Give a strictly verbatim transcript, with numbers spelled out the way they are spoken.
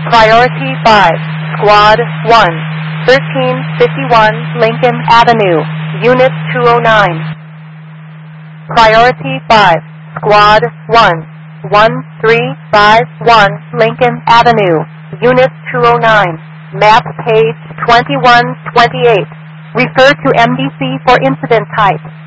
Priority five, Squad one, thirteen fifty-one Lincoln Avenue, Unit two oh nine. Priority five, Squad one, one three five one Lincoln Avenue, Unit two oh nine, map page twenty-one twenty-eight. Refer to M D C for incident type.